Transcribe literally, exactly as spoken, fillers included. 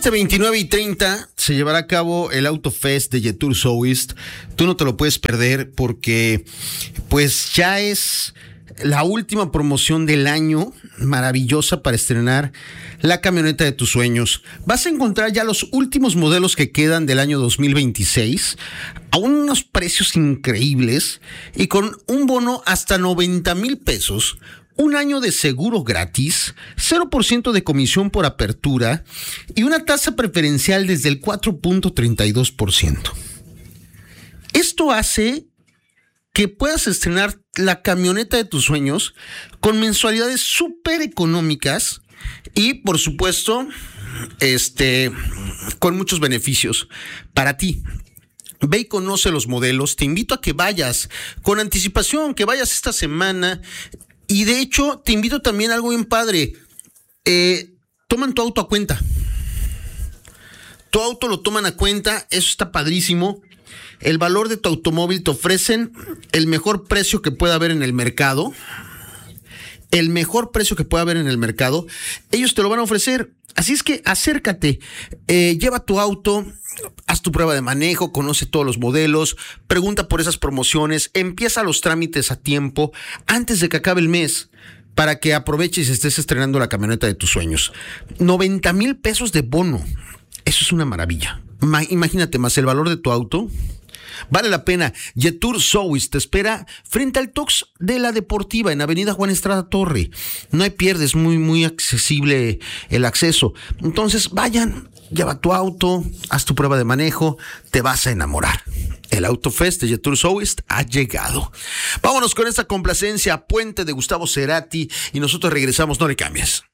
Este veintinueve y treinta se llevará a cabo el Autofest de Jetour Southeast. Tú no te lo puedes perder porque pues ya es la última promoción del año, maravillosa para estrenar la camioneta de tus sueños. Vas a encontrar ya los últimos modelos que quedan del año dos mil veintiséis a unos precios increíbles y con un bono hasta noventa mil pesos. Un año de seguro gratis, cero por ciento de comisión por apertura y una tasa preferencial desde el cuatro punto treinta y dos por ciento. Esto hace que puedas estrenar la camioneta de tus sueños con mensualidades súper económicas y, por supuesto, este, con muchos beneficios para ti. Ve y conoce los modelos. Te invito a que vayas con anticipación, que vayas esta semana. Y de hecho, te invito también a algo bien padre. Eh, toman tu auto a cuenta. Tu auto lo toman a cuenta, eso está padrísimo. El valor de tu automóvil te ofrecen el mejor precio que pueda haber en el mercado. El mejor precio que pueda haber en el mercado. Ellos te lo van a ofrecer. Así es que acércate, eh, lleva tu auto, haz tu prueba de manejo, conoce todos los modelos, pregunta por esas promociones, empieza los trámites a tiempo antes de que acabe el mes para que aproveches y estés estrenando la camioneta de tus sueños. noventa mil pesos de bono, eso es una maravilla. Ma- imagínate, más el valor de tu auto. Vale la pena. Jetour Southeast te espera frente al Tox de la Deportiva en Avenida Juan Estrada Torre. No hay pierde, es muy, muy accesible el acceso. Entonces, vayan, lleva tu auto, haz tu prueba de manejo, te vas a enamorar. El Autofest de Jetour Southeast ha llegado. Vámonos con esta complacencia, Puente de Gustavo Cerati, y nosotros regresamos, no le cambies.